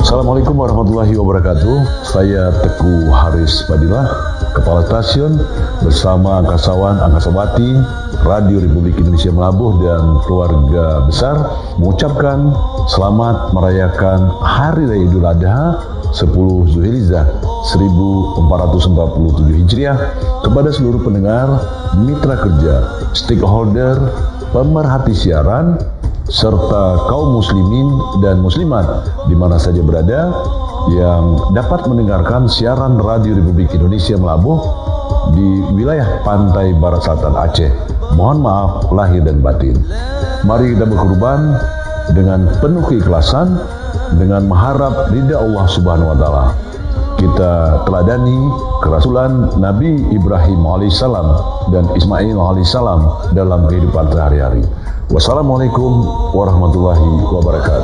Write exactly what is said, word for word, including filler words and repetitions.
Assalamualaikum warahmatullahi wabarakatuh. Saya Teguh Haris Fadilah, Kepala Stasiun bersama angkasawan angkasawati Radio Republik Indonesia Melabuh dan keluarga besar mengucapkan selamat merayakan Hari Raya Idul Adha sepuluh Zulhijjah seribu empat ratus empat puluh tujuh Hijriah kepada seluruh pendengar, mitra kerja, stakeholder, pemerhati siaran, serta kaum muslimin dan muslimat di mana saja berada yang dapat mendengarkan siaran Radio Republik Indonesia Melabuh di wilayah pantai barat selatan Aceh. Mohon maaf lahir dan batin. Mari kita berkorban dengan penuh keikhlasan dengan mengharap ridha Allah Subhanahu wa taala. Kita teladani kerasulan Nabi Ibrahim alaihissalam dan Ismail alaihissalam dalam kehidupan sehari-hari. Wassalamualaikum warahmatullahi wabarakatuh.